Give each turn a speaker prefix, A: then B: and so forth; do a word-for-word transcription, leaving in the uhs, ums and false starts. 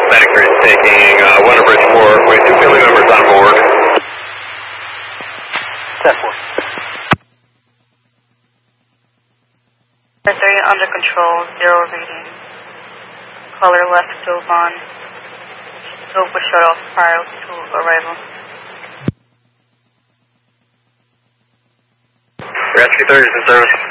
A: Medic three is taking uh, Wonder Bridge four with two family members on board.
B: ten four.
C: three under control, zero reading. Color left still on. Scope was shut off prior to arrival.
A: Rescue thirty is in service.